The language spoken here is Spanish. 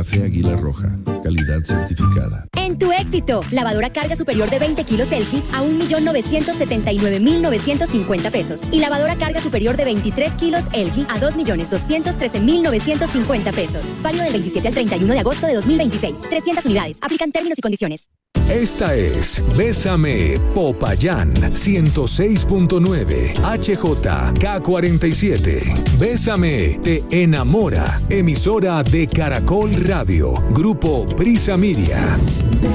Café Águila Roja, calidad certificada. En tu éxito, lavadora carga superior de 20 kilos LG a 1.979.950 pesos. Y lavadora carga superior de 23 kilos LG a 2.213.950 pesos. Válido del 27 al 31 de agosto de 2026. 300 unidades. Aplican términos y condiciones. Esta es Bésame Popayán 106.9 HJK47. Bésame te enamora. Emisora de Caracol Radio. Grupo Prisa Media.